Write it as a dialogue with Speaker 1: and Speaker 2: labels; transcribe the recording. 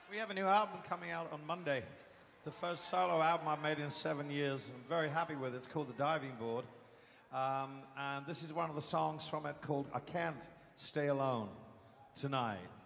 Speaker 1: We have a new album coming out on Monday. The first solo album I've made in 7 years. I'm very happy with it. It's called The Diving Board. And this is one of the songs from it called I Can't Stay Alone Tonight.